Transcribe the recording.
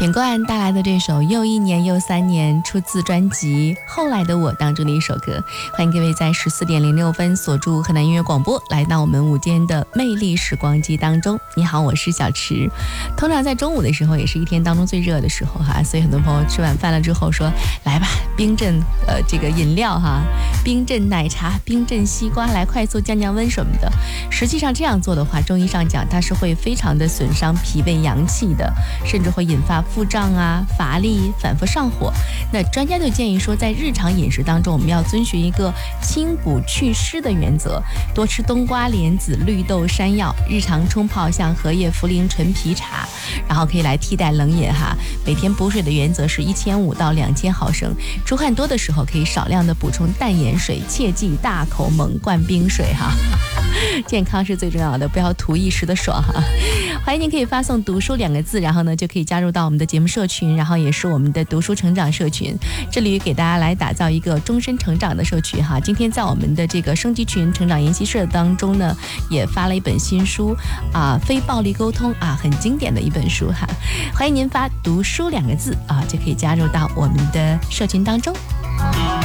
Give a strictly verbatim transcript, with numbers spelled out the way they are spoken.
品冠带来的这首又一年又三年，出自专辑《后来的我》当中的一首歌。欢迎各位在十四点零六分锁住河南音乐广播，来到我们午间的魅力时光机当中。你好，我是小池。通常在中午的时候也是一天当中最热的时候哈，所以很多朋友吃晚饭了之后说，来吧，冰镇呃这个饮料哈，冰镇奶茶、冰镇西瓜，来快速降降温什么的。实际上这样做的话，中医上讲它是会非常的损伤脾胃阳气的，甚至会引发腹胀啊、乏力、反复上火。那专家就建议说，在日常饮食当中，我们要遵循一个清补祛湿的原则，多吃冬瓜、莲子、绿豆、山药，日常冲泡像荷叶、茯苓、陈皮茶，然后可以来替代冷饮哈。每天补水的原则是一千五到两千毫升，出汗多的时候可以少量的补充淡盐水，切忌大口猛灌冰水哈。健康是最重要的，不要图一时的爽哈。欢迎您可以发送读书两个字，然后呢就可以加入到我们的节目社群，然后也是我们的读书成长社群，这里给大家来打造一个终身成长的社群哈。今天在我们的这个升级群成长研习社当中呢，也发了一本新书啊，非暴力沟通啊，很经典的一本书哈。欢迎您发读书两个字啊，就可以加入到我们的社群当中。